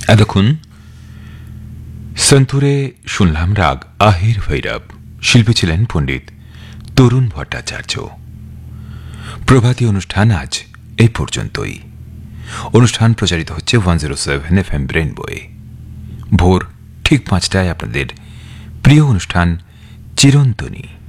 এতক্ষণ সন্তুরে শুনলাম রাগ আহির ভৈরব। শিল্পী ছিলেন পণ্ডিত তরুণ ভট্টাচার্য। প্রভাতী অনুষ্ঠান আজ এই পর্যন্তই। অনুষ্ঠান প্রচারিত হচ্ছে 107 FM রেইনবোয়ে। ভোর ঠিক 5টায় আপনাদের প্রিয় অনুষ্ঠান চিরন্তনী।